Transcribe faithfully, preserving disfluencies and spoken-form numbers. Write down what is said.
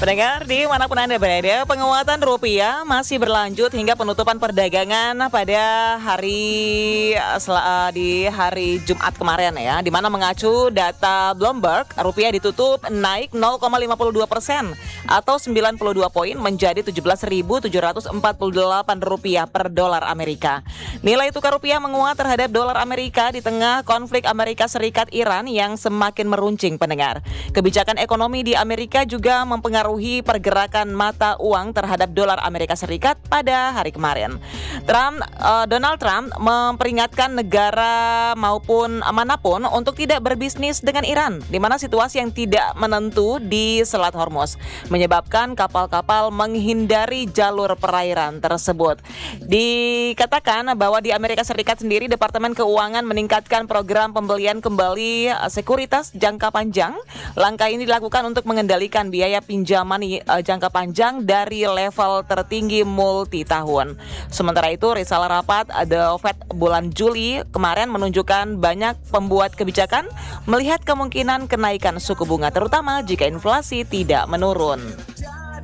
Pendengar dimanapun Anda berada, penguatan rupiah masih berlanjut hingga penutupan perdagangan pada hari sel- eh, di hari Jumat kemarin ya, di mana mengacu data Bloomberg, rupiah ditutup naik nol koma lima dua persen atau sembilan puluh dua poin menjadi tujuh belas ribu tujuh ratus empat puluh delapan rupiah per dolar Amerika. Nilai tukar rupiah menguat terhadap dolar Amerika di tengah konflik Amerika Serikat Iran yang semakin meruncing, pendengar. Kebijakan ekonomi di Amerika juga mempengaruhi pergerakan mata uang terhadap dolar Amerika Serikat pada hari kemarin. Trump, uh, Donald Trump memperingatkan negara maupun manapun untuk tidak berbisnis dengan Iran, di mana situasi yang tidak menentu di Selat Hormuz menyebabkan kapal-kapal menghindari jalur perairan tersebut. Dikatakan bahwa di Amerika Serikat sendiri, Departemen Keuangan meningkatkan program pembelian kembali uh, sekuritas jangka panjang. Langkah ini dilakukan untuk mengendalikan biaya pinjaman uh, jangka panjang dari level tertinggi multi tahun. Sementara itu, risalah rapat The Fed bulan Juli kemarin menunjukkan banyak pembuat kebijakan melihat kemungkinan kenaikan suku bunga, terutama jika inflasi tidak menurun.